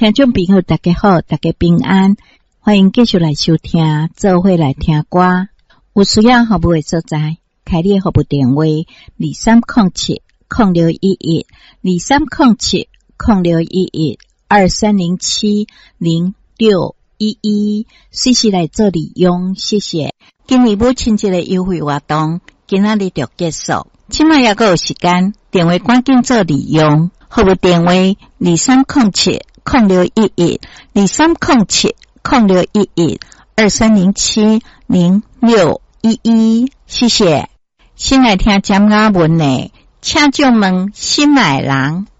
听众朋友大家好，大家平安，欢迎继续来收听，做伙来听歌。有需要服务的所在，开立服务电话23070611 23070611 23070611，随时来做利用，谢谢。今年母亲节的优惠活动今仔日就结束，今晚还有时间，电话赶紧做利用。服务电话23070611 23070611 23070611，谢谢。先来听占雅文的请将问心爱人。